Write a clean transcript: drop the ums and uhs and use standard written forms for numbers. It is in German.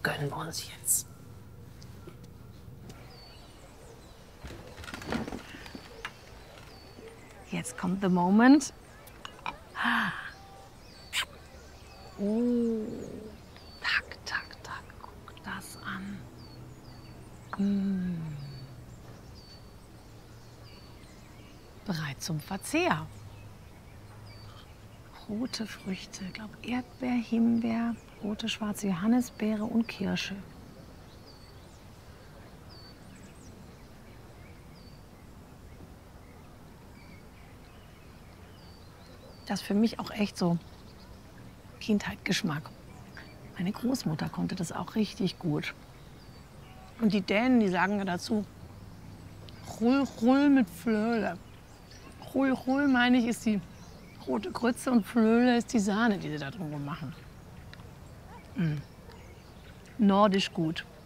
gönnen wir uns jetzt. Jetzt kommt the moment. Oh, tak, tak, tak, guck das an. Bereit zum Verzehr. Rote Früchte, ich glaube Erdbeer, Himbeer, rote, schwarze Johannisbeere und Kirsche. Das ist für mich auch echt so Kindheitgeschmack. Meine Großmutter konnte das auch richtig gut. Und die Dänen, die sagen ja dazu, Rull, Rull mit Flöle. Rull, Rull, meine ich, ist die rote Grütze und Flöle ist die Sahne, die sie da drüber machen. Nordisch gut.